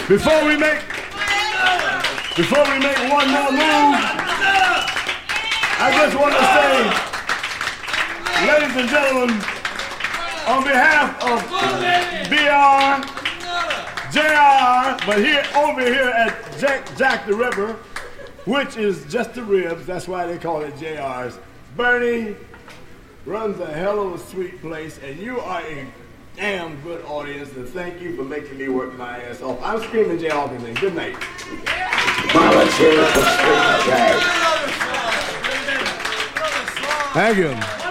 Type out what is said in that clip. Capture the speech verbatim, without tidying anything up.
Before we make, before we make one more move, I just want to say, ladies and gentlemen, on behalf of B R, J R, but here over here at Jack, Jack the Ripper, which is just the ribs, that's why they call it J R's. Bernie runs a hell of a sweet place, and you are a damn good audience, and thank you for making me work my ass off. I'm Screaming Jay Hawkins, and good night. Volunteer for Screaming Jay. Thank you.